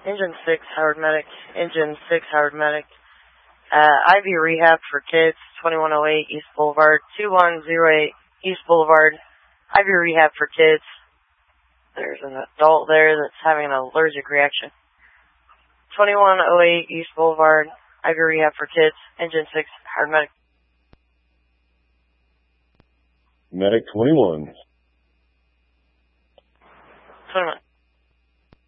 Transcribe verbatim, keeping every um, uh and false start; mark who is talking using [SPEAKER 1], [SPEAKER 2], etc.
[SPEAKER 1] Engine six, Howard Medic. Engine six, Howard Medic. Uh, I V Rehab for Kids, twenty-one oh eight East Boulevard, two one oh eight East Boulevard. I V Rehab for Kids. There's an adult there that's having an allergic reaction. twenty-one oh eight East Boulevard, I V Rehab for Kids, Engine six, Howard Medic.
[SPEAKER 2] Medic twenty-one.
[SPEAKER 1] twenty-one.